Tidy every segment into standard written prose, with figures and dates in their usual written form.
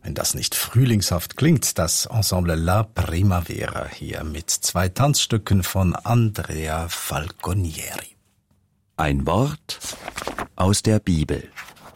Wenn das nicht frühlingshaft klingt, das Ensemble La Primavera hier mit 2 Tanzstücken von Andrea Falconieri. Ein Wort aus der Bibel.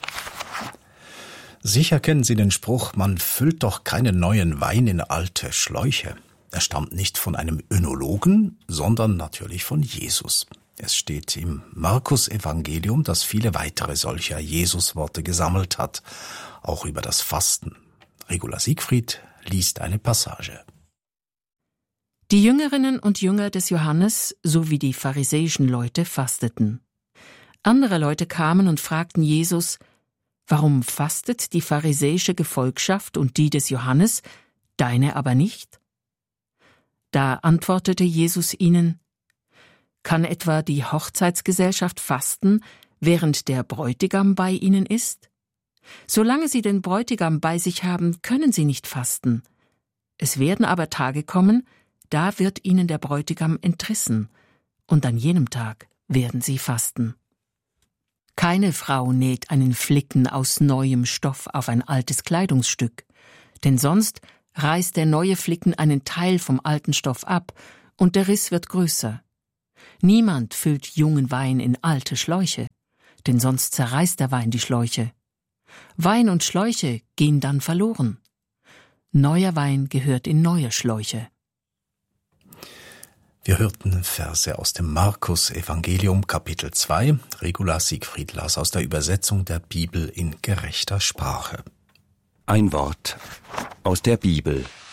Sicher kennen Sie den Spruch, man füllt doch keinen neuen Wein in alte Schläuche. Er stammt nicht von einem Önologen, sondern natürlich von Jesus. Es steht im Markus-Evangelium, das viele weitere solcher Jesus-Worte gesammelt hat, auch über das Fasten. Regula Siegfried liest eine Passage. Die Jüngerinnen und Jünger des Johannes sowie die pharisäischen Leute fasteten. Andere Leute kamen und fragten Jesus: Warum fastet die pharisäische Gefolgschaft und die des Johannes, deine aber nicht? Da antwortete Jesus ihnen: Kann etwa die Hochzeitsgesellschaft fasten, während der Bräutigam bei ihnen ist? Solange sie den Bräutigam bei sich haben, können sie nicht fasten. Es werden aber Tage kommen, da wird ihnen der Bräutigam entrissen, und an jenem Tag werden sie fasten. Keine Frau näht einen Flicken aus neuem Stoff auf ein altes Kleidungsstück, denn sonst reißt der neue Flicken einen Teil vom alten Stoff ab, und der Riss wird größer. Niemand füllt jungen Wein in alte Schläuche, denn sonst zerreißt der Wein die Schläuche. Wein und Schläuche gehen dann verloren. Neuer Wein gehört in neue Schläuche. Wir hörten Verse aus dem Markus-Evangelium, Kapitel 2. Regula Siegfried las aus der Übersetzung der Bibel in gerechter Sprache. Ein Wort aus der Bibel.